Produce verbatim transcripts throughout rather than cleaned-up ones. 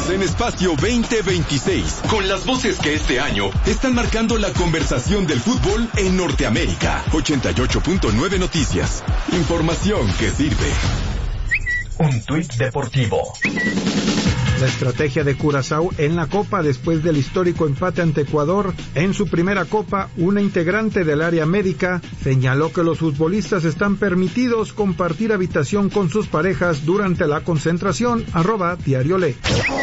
Estamos en Espacio veinte veintiséis, con las voces que este año están marcando la conversación del fútbol en Norteamérica. ochenta y ocho punto nueve Noticias. Información que sirve. Un tuit deportivo. La estrategia de Curazao en la Copa después del histórico empate ante Ecuador. En su primera Copa, una integrante del área médica señaló que los futbolistas están permitidos compartir habitación con sus parejas durante la concentración. Arroba Diario Le.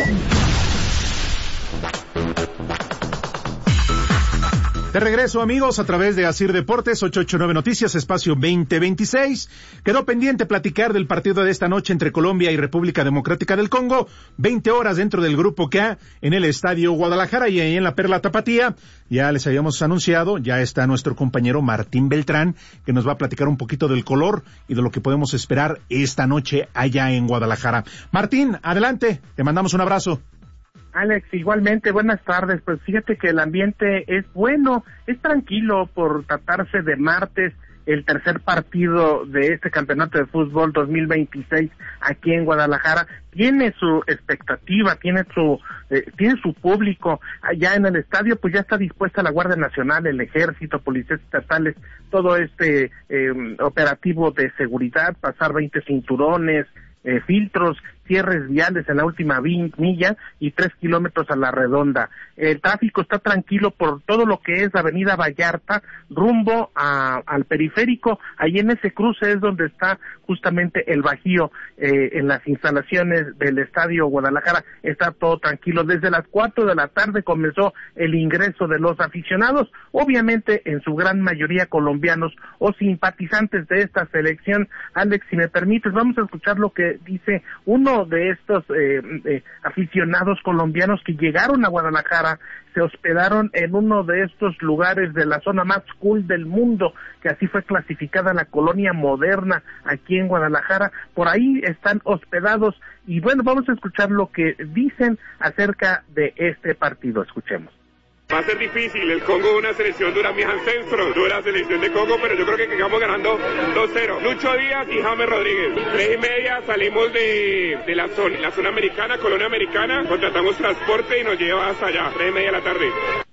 De regreso, amigos, a través de Asir Deportes, ochocientos ochenta y nueve Noticias, Espacio veinte veintiséis. Quedó pendiente platicar del partido de esta noche entre Colombia y República Democrática del Congo. veinte horas dentro del Grupo K en el Estadio Guadalajara y ahí en la Perla Tapatía. Ya les habíamos anunciado, ya está nuestro compañero Martín Beltrán, que nos va a platicar un poquito del color y de lo que podemos esperar esta noche allá en Guadalajara. Martín, adelante, te mandamos un abrazo. Alex, igualmente, buenas tardes. Pues fíjate que el ambiente es bueno, es tranquilo por tratarse de martes, el tercer partido de este campeonato de fútbol dos mil veintiséis aquí en Guadalajara. Tiene su expectativa, tiene su eh, tiene su público. Allá en el estadio pues ya está dispuesta la Guardia Nacional, el Ejército, policías estatales, todo este eh, operativo de seguridad, pasar veinte cinturones, eh, filtros, cierres viales en la última milla y tres kilómetros a la redonda. El tráfico está tranquilo por todo lo que es Avenida Vallarta, rumbo a, al periférico. Ahí en ese cruce es donde está justamente el Bajío, eh, en las instalaciones del Estadio Guadalajara. Está todo tranquilo. Desde las cuatro de la tarde comenzó el ingreso de los aficionados, obviamente en su gran mayoría colombianos o simpatizantes de esta selección. Alex, si me permites, vamos a escuchar lo que dice uno de estos eh, eh, aficionados colombianos que llegaron a Guadalajara, se hospedaron en uno de estos lugares de la zona más cool del mundo, que así fue clasificada la colonia moderna aquí en Guadalajara. Por ahí están hospedados y bueno, vamos a escuchar lo que dicen acerca de este partido. Escuchemos. Va a ser difícil, el Congo es una selección dura, mis ancestros, dura selección de Congo, pero yo creo que quedamos ganando dos cero. Lucho Díaz y James Rodríguez. Tres y media salimos de, de la zona, la zona americana, colonia americana, contratamos transporte y nos lleva hasta allá, tres y media de la tarde.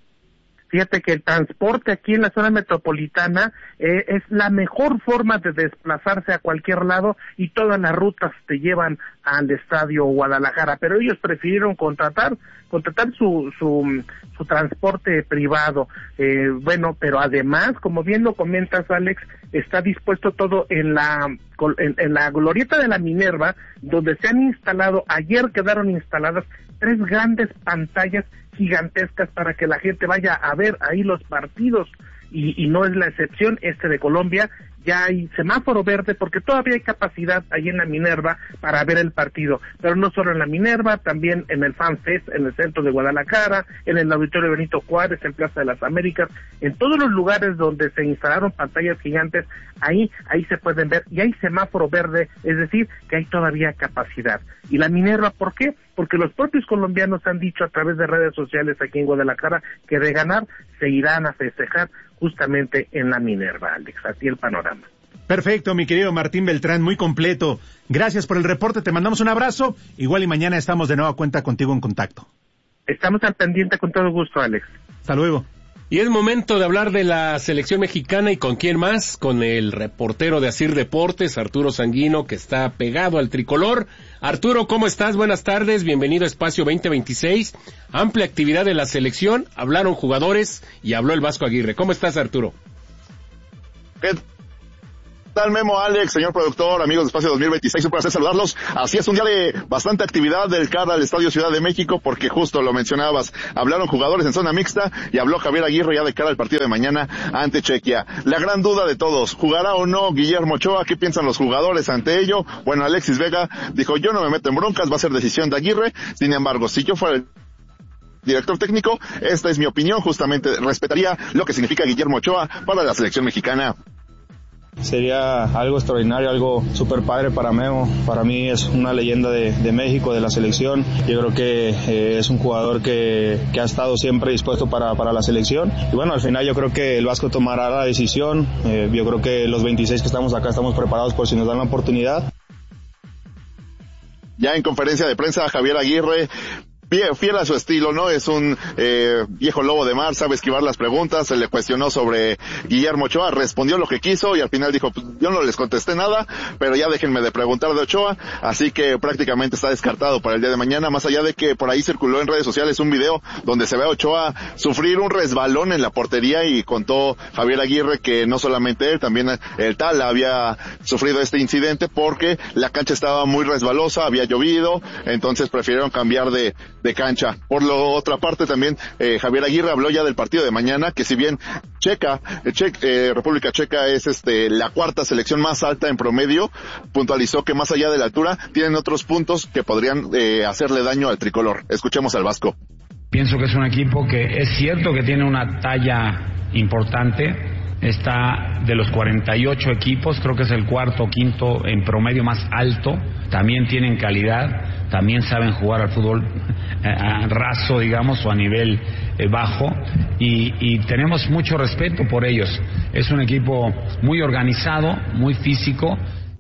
Fíjate que el transporte aquí en la zona metropolitana eh, es la mejor forma de desplazarse a cualquier lado y todas las rutas te llevan al Estadio Guadalajara, pero ellos prefirieron contratar contratar su su, su transporte privado. Eh, bueno, pero además, como bien lo comentas, Alex, está dispuesto todo en la en, en la glorieta de la Minerva, donde se han instalado, ayer quedaron instaladas tres grandes pantallas gigantescas para que la gente vaya a ver ahí los partidos, y, y no es la excepción este de Colombia. Ya hay semáforo verde porque todavía hay capacidad ahí en la Minerva para ver el partido, pero no solo en la Minerva, también en el Fan Fest, en el centro de Guadalajara, en el Auditorio Benito Juárez, en Plaza de las Américas, en todos los lugares donde se instalaron pantallas gigantes, ahí, ahí se pueden ver, y hay semáforo verde, es decir, que hay todavía capacidad. Y la Minerva, ¿por qué? Porque los propios colombianos han dicho a través de redes sociales aquí en Guadalajara que de ganar se irán a festejar justamente en la Minerva, Alex. Así el panorama. Perfecto, mi querido Martín Beltrán, muy completo. Gracias por el reporte, te mandamos un abrazo. Igual y mañana estamos de nueva cuenta contigo en contacto. Estamos al pendiente con todo gusto, Alex. Hasta luego. Y es momento de hablar de la selección mexicana, y con quién más, con el reportero de Asir Deportes, Arturo Sanguino, que está pegado al tricolor. Arturo, ¿cómo estás? Buenas tardes, bienvenido a Espacio veinte veintiséis. Amplia actividad de la selección, hablaron jugadores y habló el Vasco Aguirre. ¿Cómo estás, Arturo? ¿Qué tal, Memo, Alex, señor productor, amigos de Espacio dos mil veintiséis? Un placer saludarlos. Así es, un día de bastante actividad del cara al Estadio Ciudad de México, porque justo lo mencionabas, hablaron jugadores en zona mixta y habló Javier Aguirre ya de cara al partido de mañana ante Chequia. La gran duda de todos, ¿jugará o no Guillermo Ochoa? ¿Qué piensan los jugadores ante ello? Bueno, Alexis Vega dijo, yo no me meto en broncas, va a ser decisión de Aguirre. Sin embargo, si yo fuera el director técnico, esta es mi opinión, justamente respetaría lo que significa Guillermo Ochoa para la selección mexicana. Sería algo extraordinario, algo súper padre para Memo. Para mí es una leyenda de, de México, de la selección. Yo creo que eh, es un jugador que, que ha estado siempre dispuesto para, para la selección. Y bueno, al final yo creo que el Vasco tomará la decisión. Eh, yo creo que los veintiséis que estamos acá estamos preparados por si nos dan la oportunidad. Ya en conferencia de prensa, Javier Aguirre fiel a su estilo, ¿no? Es un eh, viejo lobo de mar, sabe esquivar las preguntas. Se le cuestionó sobre Guillermo Ochoa, respondió lo que quiso y al final dijo, pues, yo no les contesté nada, pero ya déjenme de preguntar de Ochoa, así que prácticamente está descartado para el día de mañana, más allá de que por ahí circuló en redes sociales un video donde se ve a Ochoa sufrir un resbalón en la portería y contó Javier Aguirre que no solamente él, también el Tala había sufrido este incidente porque la cancha estaba muy resbalosa, había llovido, entonces prefirieron cambiar de, de cancha. Por la otra parte también eh, Javier Aguirre habló ya del partido de mañana, que si bien Checa, che, eh, República Checa es este la cuarta selección más alta en promedio, puntualizó que más allá de la altura tienen otros puntos que podrían eh, hacerle daño al tricolor. Escuchemos al Vasco. Pienso que es un equipo que es cierto que tiene una talla importante, está de los cuarenta y ocho equipos, creo que es el cuarto o quinto en promedio más alto, también tienen calidad, también saben jugar al fútbol eh, a raso, digamos, o a nivel eh, bajo, y, y tenemos mucho respeto por ellos. Es un equipo muy organizado, muy físico.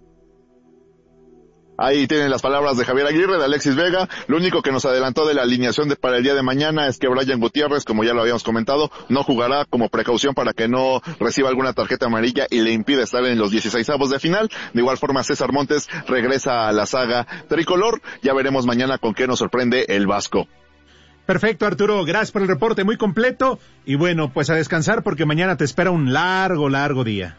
Ahí tienen las palabras de Javier Aguirre, de Alexis Vega. Lo único que nos adelantó de la alineación de, para el día de mañana es que Brian Gutiérrez, como ya lo habíamos comentado, no jugará como precaución para que no reciba alguna tarjeta amarilla y le impida estar en los dieciseisavos de final. De igual forma, César Montes regresa a la saga tricolor. Ya veremos mañana con qué nos sorprende el Vasco. Perfecto, Arturo, gracias por el reporte, muy completo. Y bueno, pues a descansar porque mañana te espera un largo, largo día.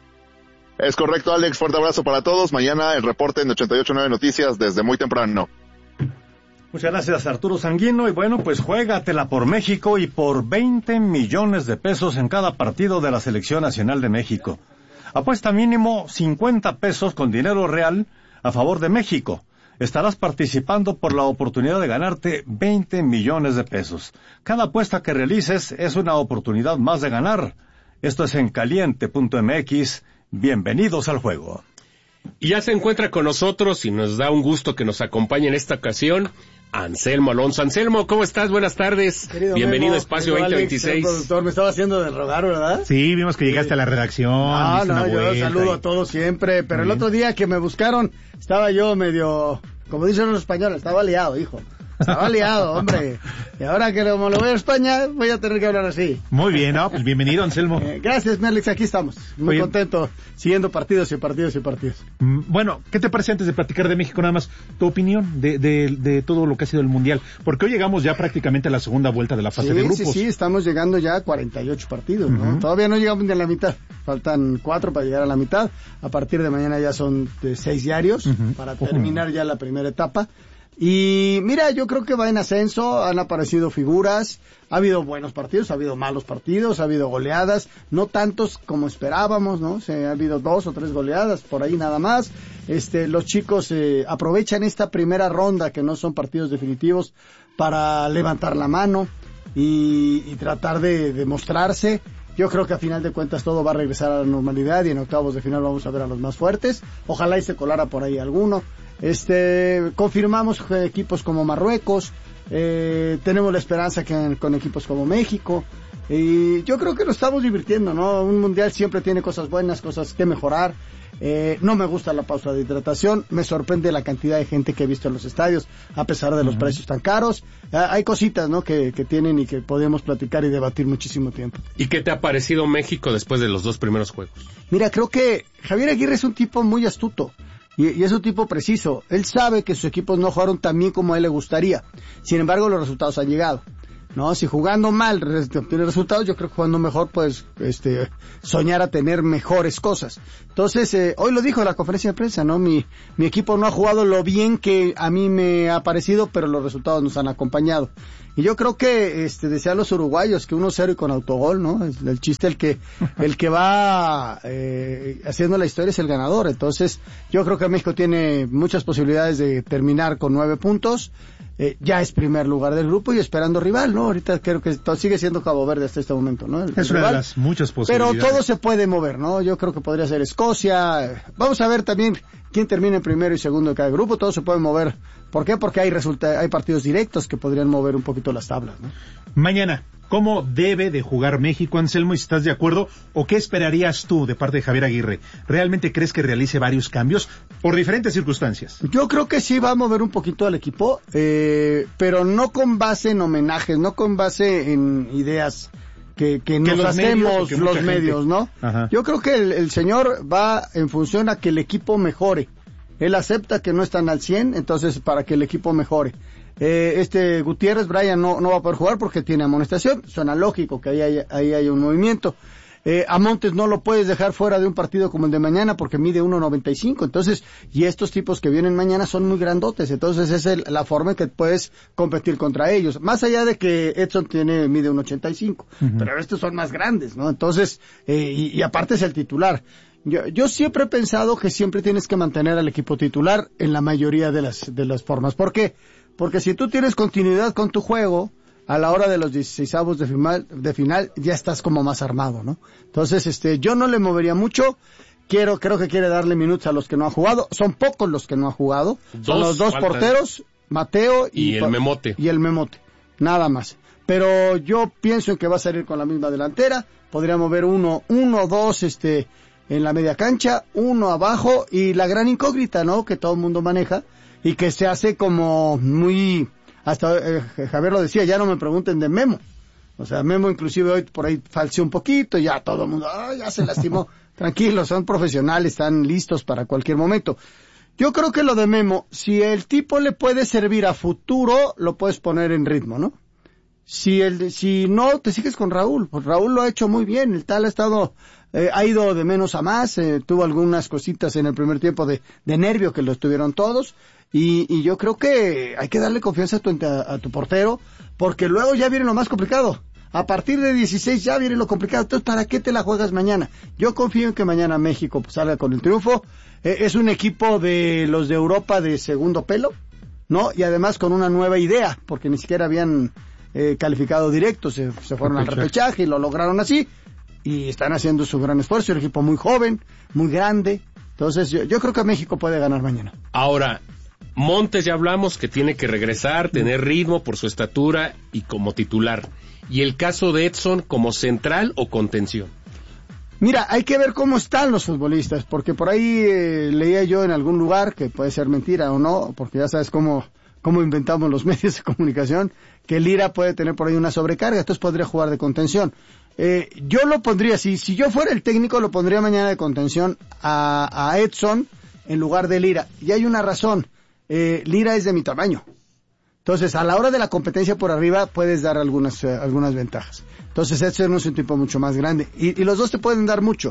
Es correcto, Alex, fuerte abrazo para todos. Mañana el reporte en ochenta y ocho punto nueve Noticias desde muy temprano. Muchas gracias, Arturo Sanguino. Y bueno, pues juégatela por México y por veinte millones de pesos en cada partido de la Selección Nacional de México. Apuesta mínimo cincuenta pesos con dinero real a favor de México. Estarás participando por la oportunidad de ganarte veinte millones de pesos. Cada apuesta que realices es una oportunidad más de ganar. Esto es en caliente punto m x. Bienvenidos al juego. Y ya se encuentra con nosotros y nos da un gusto que nos acompañe en esta ocasión Anselmo Alonso. Anselmo, ¿cómo estás? Buenas tardes. Querido Bienvenido Memo, a Espacio Alex, veinte veintiséis. Productor, me estaba haciendo de rogar, ¿verdad? Sí, vimos que llegaste sí. a la redacción. No, no, yo vuelta, saludo y... a todos siempre, pero el otro día que me buscaron, estaba yo medio, como dicen los españoles, estaba liado, hijo. Estaba liado, hombre. Y ahora que como lo voy a España, voy a tener que hablar así. Muy bien, ¿no? Pues bienvenido, Anselmo. Eh, gracias, Melix, aquí estamos. Muy Oye, contento, siguiendo partidos y partidos y partidos. Bueno, ¿qué te parece antes de platicar de México nada más? Tu opinión de, de, de todo lo que ha sido el Mundial. Porque hoy llegamos ya prácticamente a la segunda vuelta de la fase sí, de grupos. Sí, sí, estamos llegando ya a cuarenta y ocho partidos, ¿no? Uh-huh. Todavía no llegamos ni a la mitad. Faltan cuatro para llegar a la mitad. A partir de mañana ya son de seis diarios uh-huh. para terminar uh-huh. ya la primera etapa. Y mira, yo creo que va en ascenso, han aparecido figuras, ha habido buenos partidos, ha habido malos partidos, ha habido goleadas, no tantos como esperábamos, ¿no? Se, ha habido dos o tres goleadas, por ahí nada más. Este, los chicos eh, aprovechan esta primera ronda, que no son partidos definitivos, para levantar la mano y, y tratar de, de mostrarse. Yo creo que a final de cuentas todo va a regresar a la normalidad y en octavos de final vamos a ver a los más fuertes. Ojalá y se colara por ahí alguno. Este, confirmamos equipos como Marruecos, eh, tenemos la esperanza que con equipos como México, y yo creo que lo estamos divirtiendo, ¿no? Un mundial siempre tiene cosas buenas, cosas que mejorar. Eh, no me gusta la pausa de hidratación, me sorprende la cantidad de gente que he visto en los estadios, a pesar de los uh-huh. precios tan caros. Ah, hay cositas, ¿no? Que, que tienen y que podemos platicar y debatir muchísimo tiempo. ¿Y qué te ha parecido México después de los dos primeros juegos? Mira, creo que Javier Aguirre es un tipo muy astuto. Y, y es un tipo preciso. Él sabe que sus equipos no jugaron tan bien como a él le gustaría. Sin embargo, los resultados han llegado. No, si jugando mal obtiene resultados, yo creo que jugando mejor, pues, este, soñar a tener mejores cosas. Entonces, eh, hoy lo dijo en la conferencia de prensa, ¿no? Mi, mi equipo no ha jugado lo bien que a mí me ha parecido, pero los resultados nos han acompañado. Y yo creo que, este, decían los uruguayos que uno cero y con autogol, ¿no? El, el chiste, el que, el que va, eh, haciendo la historia es el ganador. Entonces, yo creo que México tiene muchas posibilidades de terminar con nueve puntos. Eh, ya es primer lugar del grupo y esperando rival, ¿no? Ahorita creo que todo sigue siendo Cabo Verde hasta este momento, ¿no? El, es el una rival, de las muchas posibilidades. Pero todo se puede mover, ¿no? Yo creo que podría ser Escocia. Vamos a ver también quién termina en primero y segundo de cada grupo, todo se puede mover. ¿Por qué? Porque hay resulta- hay partidos directos que podrían mover un poquito las tablas, ¿no? Mañana, ¿cómo debe de jugar México, Anselmo? ¿Y si estás de acuerdo? ¿O qué esperarías tú de parte de Javier Aguirre? ¿Realmente crees que realice varios cambios por diferentes circunstancias? Yo creo que sí va a mover un poquito al equipo, eh, pero no con base en homenajes, no con base en ideas que, que nos los hacemos medios, que los mucha medios, gente. ¿no? Ajá. Yo creo que el, el señor va en función a que el equipo mejore. Él acepta que no están al cien, entonces para que el equipo mejore. Eh, este Gutiérrez, Brian, no, no va a poder jugar porque tiene amonestación. Suena lógico que ahí haya, ahí haya un movimiento. Eh, a Montes no lo puedes dejar fuera de un partido como el de mañana porque mide uno noventa y cinco. Entonces, y estos tipos que vienen mañana son muy grandotes. Entonces, esa es el, la forma en que puedes competir contra ellos. Más allá de que Edson tiene, mide uno ochenta y cinco. Uh-huh. Pero estos son más grandes, ¿no? Entonces, eh, y, y aparte es el titular. Yo, yo siempre he pensado que siempre tienes que mantener al equipo titular en la mayoría de las, de las formas. ¿Por qué? Porque si tú tienes continuidad con tu juego, a la hora de los dieciseisavos de final, de final, ya estás como más armado, ¿no? Entonces, este, yo no le movería mucho. Quiero, creo que quiere darle minutos a los que no han jugado. Son pocos los que no han jugado. Dos, Son los dos faltan. porteros, Mateo y, y el Memote. Y el Memote. Nada más. Pero yo pienso en que va a salir con la misma delantera. Podría mover uno, uno, dos, este, en la media cancha, uno abajo, y la gran incógnita, ¿no?, que todo el mundo maneja, y que se hace como muy, hasta eh, Javier lo decía, ya no me pregunten de Memo. O sea, Memo inclusive hoy por ahí falseó un poquito, ya todo el mundo, ah, ya se lastimó. Tranquilos, son profesionales, están listos para cualquier momento. Yo creo que lo de Memo, si el tipo le puede servir a futuro, lo puedes poner en ritmo, ¿no? Si el, si no, te sigues con Raúl, pues Raúl lo ha hecho muy bien, el tal ha estado, eh, ha ido de menos a más, eh, tuvo algunas cositas en el primer tiempo de, de nervio que lo tuvieron todos, y, y yo creo que hay que darle confianza a tu, a, a tu portero, porque luego ya viene lo más complicado. A partir de dieciséis ya viene lo complicado. Entonces, ¿para qué te la juegas mañana? Yo confío en que mañana México salga con el triunfo. Eh, es un equipo de los de Europa de segundo pelo, ¿no? Y además con una nueva idea, porque ni siquiera habían eh, calificado directo. Se, se fueron al repechaje y lo lograron así. Y están haciendo su gran esfuerzo. Un equipo muy joven, muy grande. Entonces, yo, yo creo que México puede ganar mañana. Ahora, Montes ya hablamos que tiene que regresar, tener ritmo por su estatura y como titular. ¿Y el caso de Edson como central o contención? Mira, hay que ver cómo están los futbolistas, porque por ahí eh, leía yo en algún lugar, que puede ser mentira o no, porque ya sabes cómo, cómo inventamos los medios de comunicación, que Lira puede tener por ahí una sobrecarga, entonces podría jugar de contención. Eh, yo lo pondría, si, si yo fuera el técnico, lo pondría mañana de contención a, a Edson en lugar de Lira. Y hay una razón, eh, Lira es de mi tamaño. Entonces, a la hora de la competencia por arriba, puedes dar algunas eh, algunas ventajas. Entonces, Edson es un tipo mucho más grande. Y, y los dos te pueden dar mucho.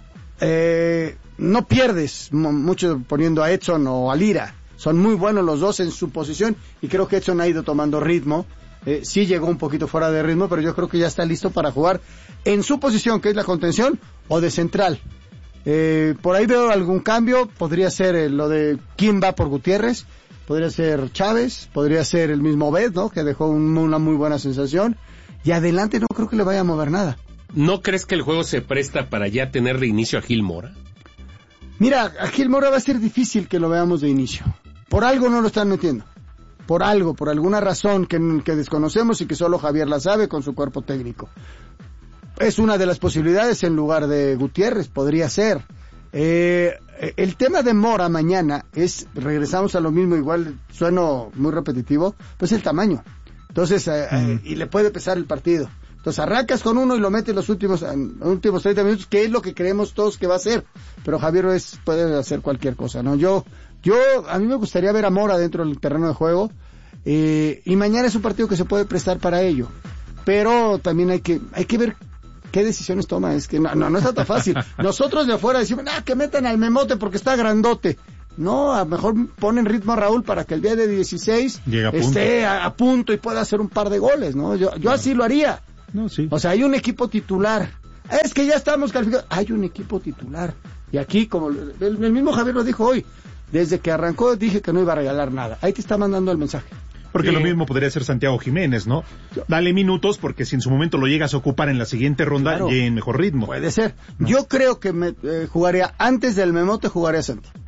Eh, no pierdes m- mucho poniendo a Edson o a Lira. Son muy buenos los dos en su posición. Y creo que Edson ha ido tomando ritmo. Eh, sí llegó un poquito fuera de ritmo, pero yo creo que ya está listo para jugar en su posición, que es la contención, o de central. Eh, por ahí veo algún cambio. Podría ser eh, lo de quién va por Gutiérrez. Podría ser Chávez, podría ser el mismo Obed, ¿no?, que dejó un, una muy buena sensación. Y adelante no creo que le vaya a mover nada. ¿No crees que el juego se presta para ya tener de inicio a Gil Mora? Mira, a Gil Mora va a ser difícil que lo veamos de inicio. Por algo no lo están metiendo. Por algo, por alguna razón que, que desconocemos y que solo Javier la sabe con su cuerpo técnico. Es una de las posibilidades en lugar de Gutiérrez, podría ser. Eh, el tema de Mora mañana es, regresamos a lo mismo, igual sueno muy repetitivo, pues el tamaño. Entonces, eh, mm. eh, y le puede pesar el partido. Entonces arrancas con uno y lo metes los últimos, en, los últimos treinta minutos, que es lo que creemos todos que va a hacer. Pero Javier es, puede hacer cualquier cosa, ¿no? Yo, yo, a mí me gustaría ver a Mora dentro del terreno de juego, eh, y mañana es un partido que se puede prestar para ello. Pero también hay que, hay que ver ¿qué decisiones toma? Es que no, no, no está tan fácil. Nosotros de afuera decimos, ah, que metan al Memote porque está grandote. No, a lo mejor ponen ritmo a Raúl para que el día de dieciséis a esté a, a punto y pueda hacer un par de goles, ¿no? Yo, yo no. así lo haría. No, sí. O sea, hay un equipo titular. Es que ya estamos calificados. Hay un equipo titular. Y aquí, como el, el mismo Javier lo dijo hoy, desde que arrancó dije que no iba a regalar nada. Ahí te está mandando el mensaje. Porque sí. Lo mismo podría ser Santiago Jiménez, ¿no? Dale minutos porque si en su momento lo llegas a ocupar en la siguiente ronda, claro, llegue en mejor ritmo. Puede ser. ¿No? Yo creo que me, eh, jugaría, antes del Memote jugaría Santi.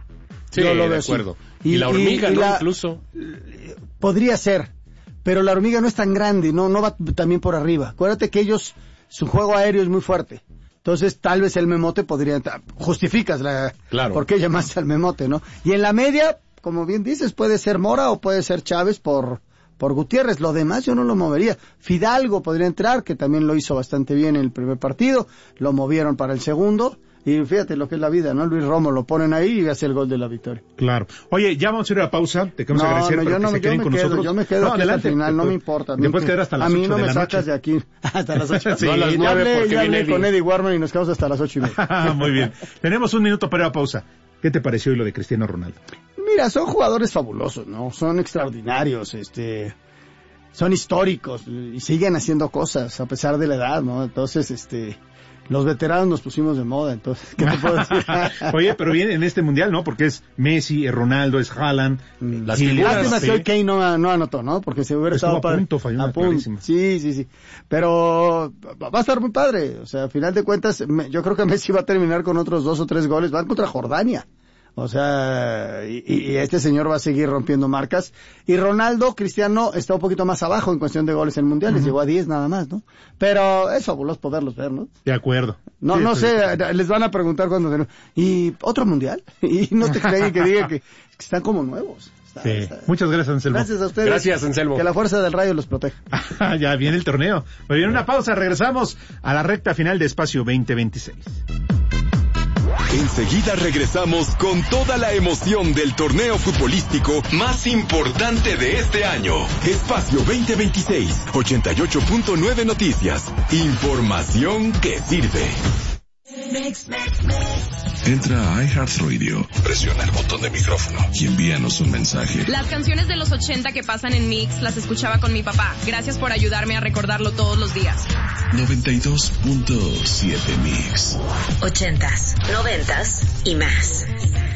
Sí, Yo lo de veo acuerdo. así. Y, y la hormiga, y, ¿no? La, Incluso. Podría ser, pero la hormiga no es tan grande, no, no va también por arriba. Acuérdate que ellos, su juego aéreo es muy fuerte. Entonces, tal vez el Memote podría entrar. Justificas la, claro. por qué llamaste al Memote, ¿no? Y en la media, como bien dices, puede ser Mora o puede ser Chávez por, por Gutiérrez. Lo demás yo no lo movería. Fidalgo podría entrar, que también lo hizo bastante bien en el primer partido. Lo movieron para el segundo. Y fíjate lo que es la vida, ¿no? Luis Romo lo ponen ahí y hace el gol de la victoria. Claro. Oye, ya vamos a ir a la pausa. Te queremos no, agradecer no, por yo que no, se queden yo me con quedo, nosotros. Yo me quedo no, aquí adelante, hasta el final, después, no me importa. Después quedar hasta las ocho ocho de la noche. A mí no me sacas de aquí hasta las ocho. Sí, no, a las ya nueve hablé, porque ya viene hablé Eddie. con Eddie Warman y nos quedamos hasta las ocho y media. Muy bien. Tenemos un minuto para ir a la pausa. ¿Qué te pareció hoy lo de Cristiano Ronaldo? Mira, son jugadores fabulosos, ¿no? Son extraordinarios, este... son históricos y siguen haciendo cosas a pesar de la edad, ¿no? Entonces, este... los veteranos nos pusimos de moda, entonces, ¿qué te puedo decir? Oye, pero bien en este mundial, ¿no? Porque es Messi, es Ronaldo, es Haaland. Las y figuras, Lástima sí. si hoy Kane no, no anotó, ¿no? Porque se hubiera Estuvo estado a padre. punto, falló una clarísima. Sí, sí, sí. Pero va a estar muy padre. O sea, a final de cuentas, me- yo creo que Messi va a terminar con otros dos o tres goles. Van contra Jordania. O sea, y, y este señor va a seguir rompiendo marcas. Y Ronaldo, Cristiano, está un poquito más abajo en cuestión de goles en mundiales. Uh-huh. Llegó a diez nada más, ¿no? Pero es fabuloso poderlos ver, ¿no? De acuerdo. No, Sí, no sí, sé, sí. les van a preguntar cuando... ¿Y otro mundial? Y no te creen que digan que, que están como nuevos. Está, Sí. está. Muchas gracias, Anselmo. Gracias a ustedes. Gracias, Anselmo. Que la fuerza del rayo los proteja. Ya viene el torneo. Muy bien, una pausa. Regresamos a la recta final de Espacio veinte veintiséis. Enseguida regresamos con toda la emoción del torneo futbolístico más importante de este año. Espacio veinte veintiséis, ochenta y ocho punto nueve Noticias. Información que sirve. Entra a iHeartRadio, presiona el botón de micrófono y envíanos un mensaje. Las canciones de los ochenta que pasan en Mix las escuchaba con mi papá. Gracias por ayudarme a recordarlo todos los días. noventa y dos punto siete Mix. Ochentas, noventas y más.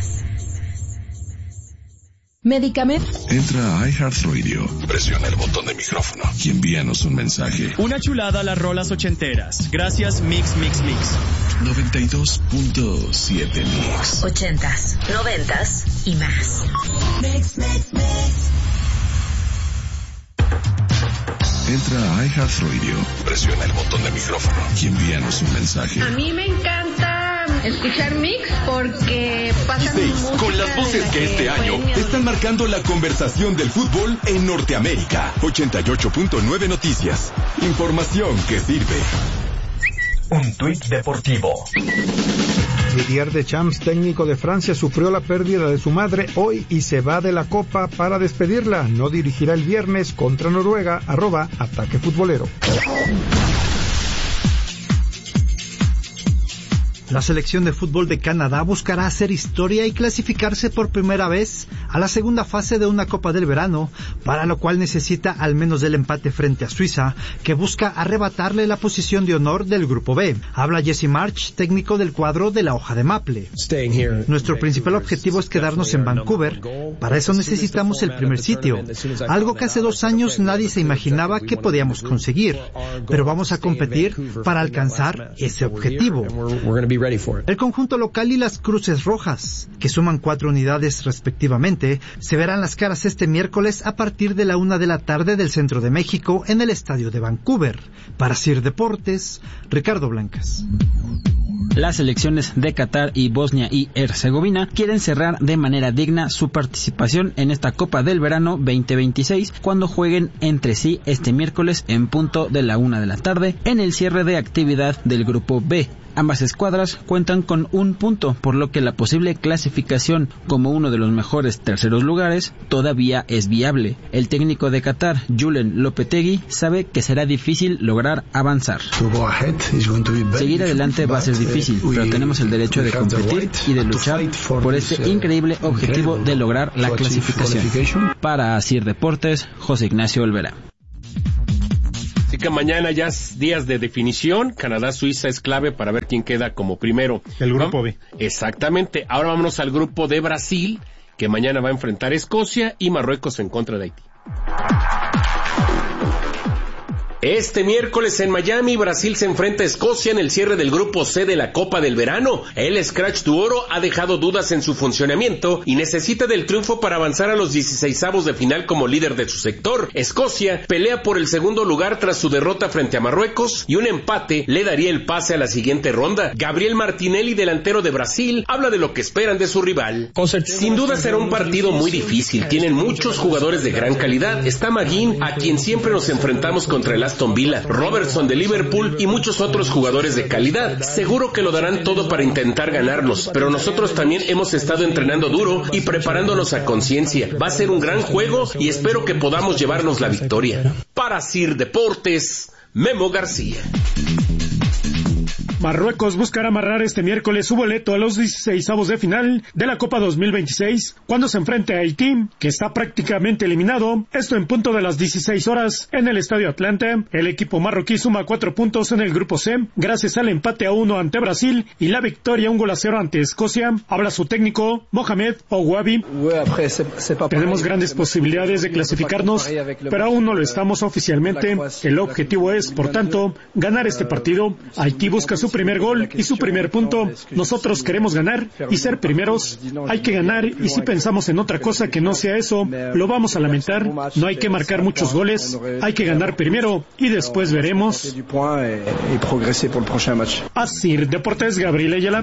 Medicamento. Entra a iHeartRadio, presiona el botón de micrófono y envíanos un mensaje. Una chulada a las rolas ochenteras. Gracias, Mix, Mix, Mix. noventa y dos punto siete Mix. Ochentas, noventas y más. Mix, mix, mix. Entra a iHeartRadio, presiona el botón de micrófono y envíanos un mensaje. A mí me encanta escuchar Mix porque pasan música Con las voces que este año están marcando la conversación del fútbol en Norteamérica. ochenta y ocho punto nueve Noticias. Información que sirve. Un tuit deportivo. Didier Deschamps, técnico de Francia, sufrió la pérdida de su madre hoy y se va de la Copa para despedirla. No dirigirá el viernes contra Noruega. Arroba Ataque Futbolero. La selección de fútbol de Canadá buscará hacer historia y clasificarse por primera vez a la segunda fase de una Copa del Verano, para lo cual necesita al menos del empate frente a Suiza, que busca arrebatarle la posición de honor del Grupo B. Habla Jesse March, técnico del cuadro de la hoja de Maple. Nuestro principal objetivo es quedarnos en Vancouver. Para eso necesitamos el primer sitio, algo que hace dos años nadie se imaginaba que podíamos conseguir, pero vamos a competir para alcanzar ese objetivo. El conjunto local y las Cruces Rojas, que suman cuatro unidades respectivamente, se verán las caras este miércoles a partir de la una de la tarde del centro de México en el estadio de Vancouver. Para Sir Deportes, Ricardo Blancas. Las selecciones de Qatar y Bosnia y Herzegovina quieren cerrar de manera digna su participación en esta Copa del Verano veinte veintiséis cuando jueguen entre sí este miércoles en punto de la una de la tarde en el cierre de actividad del Grupo B. Ambas escuadras cuentan con un punto, por lo que la posible clasificación como uno de los mejores terceros lugares todavía es viable. El técnico de Qatar, Julen Lopetegui, sabe que será difícil lograr avanzar. Seguir adelante va a ser difícil, pero tenemos el derecho de competir y de luchar por este increíble objetivo de lograr la clasificación. Para Asir Deportes, José Ignacio Olvera. Así que mañana ya es días de definición. Canadá-Suiza es clave para ver quién queda como primero. El grupo B. Exactamente. Ahora vámonos al grupo de Brasil, que mañana va a enfrentar a Escocia y Marruecos en contra de Haití. Este miércoles en Miami, Brasil se enfrenta a Escocia en el cierre del grupo C de la Copa del Verano. El Scratch du Oro ha dejado dudas en su funcionamiento y necesita del triunfo para avanzar a los dieciseisavos de final como líder de su sector. Escocia pelea por el segundo lugar tras su derrota frente a Marruecos y un empate le daría el pase a la siguiente ronda. Gabriel Martinelli, delantero de Brasil, habla de lo que esperan de su rival. Sin duda será un partido muy difícil. Tienen muchos jugadores de gran calidad. Está McGinn, a quien siempre nos enfrentamos contra el Aston Villa, Robertson de Liverpool y muchos otros jugadores de calidad. Seguro que lo darán todo para intentar ganarnos, pero nosotros también hemos estado entrenando duro y preparándonos a conciencia. Va a ser un gran juego y espero que podamos llevarnos la victoria. Para Sir Deportes, Memo García. Marruecos buscará amarrar este miércoles su boleto a los dieciseisavos de final de la Copa dos mil veintiséis cuando se enfrente a Haití, que está prácticamente eliminado. Esto en punto de las dieciséis horas en el Estadio Atlanta. El equipo marroquí suma cuatro puntos en el grupo C gracias al empate a uno ante Brasil y la victoria un gol a cero ante Escocia. Habla su técnico Mohamed Ouabi. Tenemos grandes posibilidades de clasificarnos, pero aún no lo estamos oficialmente. El objetivo es, por tanto, ganar este partido. Haití busca su primer gol y su primer punto. Nosotros queremos ganar y ser primeros. Hay que ganar y si pensamos en otra cosa que no sea eso, lo vamos a lamentar. No hay que marcar muchos goles. Hay que ganar primero y después veremos. Así, Deportes, Gabriel Ayala.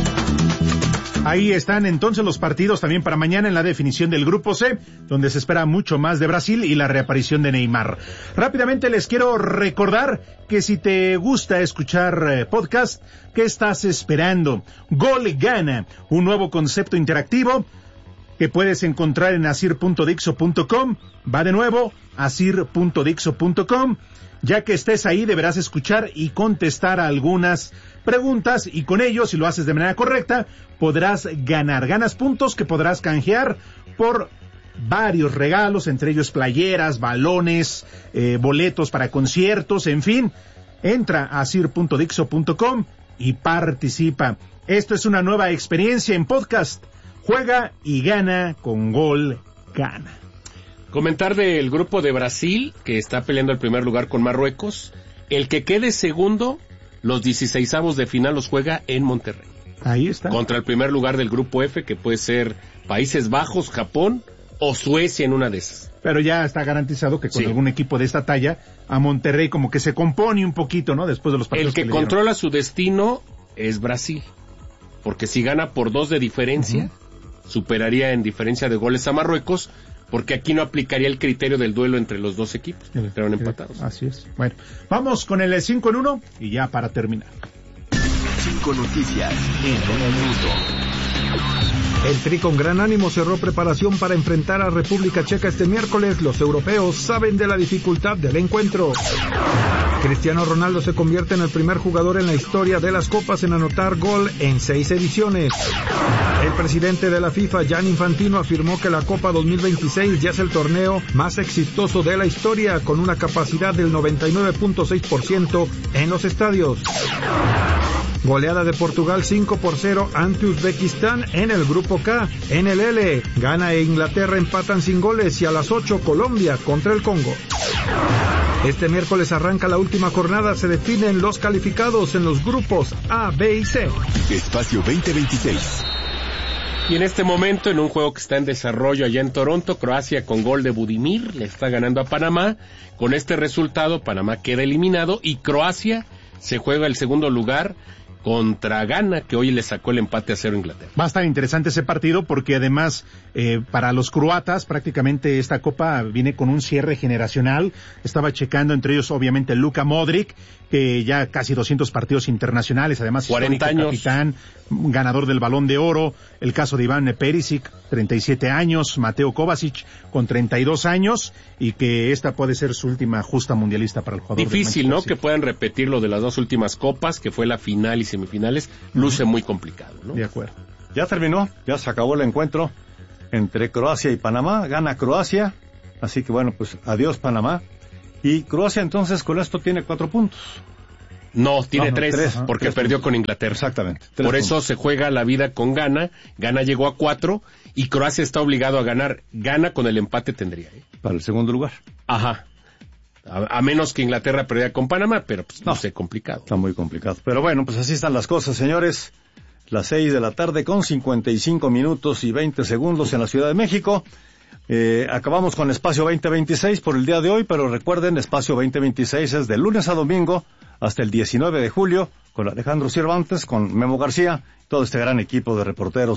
Ahí están entonces los partidos también para mañana en la definición del Grupo C, donde se espera mucho más de Brasil y la reaparición de Neymar. Rápidamente les quiero recordar que si te gusta escuchar eh, podcast, ¿qué estás esperando? Gol Gana, un nuevo concepto interactivo que puedes encontrar en asir punto dixo punto com. Va de nuevo, asir punto dixo punto com. Ya que estés ahí deberás escuchar y contestar a algunas preguntas y con ello, si lo haces de manera correcta, podrás ganar. Ganas puntos que podrás canjear por varios regalos, entre ellos playeras, balones, eh, boletos para conciertos, en fin. Entra a asir punto dixo punto com y participa. Esto es una nueva experiencia en podcast. Juega y gana con Gol Gana. Comentar del grupo de Brasil, que está peleando el primer lugar con Marruecos. El que quede segundo, los dieciseisavos de final los juega en Monterrey. Ahí está. Contra el primer lugar del grupo F, que puede ser Países Bajos, Japón o Suecia en una de esas. Pero ya está garantizado que con sí. algún equipo de esta talla, a Monterrey como que se compone un poquito, ¿no? Después de los partidos El que, que controla su destino es Brasil. Porque si gana por dos de diferencia, uh-huh. superaría en diferencia de goles a Marruecos, porque aquí no aplicaría el criterio del duelo entre los dos equipos, que quedaron empatados. Así es. Bueno, vamos con el cinco en uno y ya para terminar. Cinco noticias en un minuto. El Tri con gran ánimo cerró preparación para enfrentar a República Checa este miércoles. Los europeos saben de la dificultad del encuentro. Cristiano Ronaldo se convierte en el primer jugador en la historia de las copas en anotar gol en seis ediciones. El presidente de la FIFA, Gianni Infantino, afirmó que la Copa dos mil veintiséis ya es el torneo más exitoso de la historia, con una capacidad del noventa y nueve punto seis por ciento en los estadios. Goleada de Portugal cinco por cero ante Uzbekistán en el Grupo K. En el L, Ghana e Inglaterra empatan sin goles y a las ocho Colombia contra el Congo. Este miércoles arranca la última jornada, se definen los calificados en los grupos A, B y C. Espacio veinte veintiséis. Y en este momento, en un juego que está en desarrollo allá en Toronto, Croacia con gol de Budimir le está ganando a Panamá. Con este resultado, Panamá queda eliminado y Croacia se juega el segundo lugar contra Ghana, que hoy le sacó el empate a cero a Inglaterra. Va a estar interesante ese partido porque además eh, para los croatas prácticamente esta copa viene con un cierre generacional. Estaba checando entre ellos obviamente Luka Modric, que ya casi doscientos partidos internacionales, además cuarenta años, capitán, ganador del Balón de Oro. El caso de Iván Perisic, treinta y siete años, Mateo Kovacic con treinta y dos años, y que esta puede ser su última justa mundialista para el jugador. Difícil, ¿no? Que puedan repetir lo de las dos últimas copas, que fue la final y semifinales, luce muy complicado, ¿no? De acuerdo. Ya terminó, ya se acabó el encuentro entre Croacia y Panamá, gana Croacia, así que bueno, pues adiós Panamá. Y Croacia entonces con esto tiene cuatro puntos. No, tiene no, no, tres, tres, porque tres perdió puntos. Con Inglaterra. Exactamente. Por puntos. eso se juega la vida con Ghana. Ghana llegó a cuatro y Croacia está obligado a ganar. Ghana con el empate tendría. ¿eh? Para el segundo lugar. Ajá. A, a menos que Inglaterra perdiera con Panamá, pero pues no, no sé, complicado. Está muy complicado. Pero bueno, pues así están las cosas, señores. Las seis de la tarde con cincuenta y cinco minutos y veinte segundos en la Ciudad de México. Eh, acabamos con Espacio veinte veintiséis por el día de hoy, pero recuerden, Espacio veinte veintiséis es de lunes a domingo hasta el diecinueve de julio, con Alejandro Cervantes, con Memo García, todo este gran equipo de reporteros